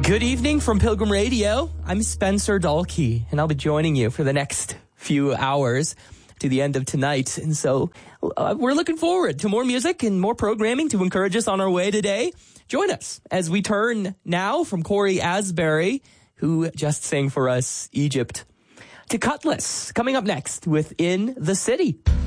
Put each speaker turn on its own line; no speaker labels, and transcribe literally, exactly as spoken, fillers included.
Good evening from Pilgrim Radio. I'm Spencer Dahlke, and I'll be joining you for the next few hours to the end of tonight. And so uh, we're looking forward to more music and more programming to encourage us on our way today. Join us as we turn now from Corey Asbury, who just sang for us Egypt, to Cutlass, coming up next with In the City.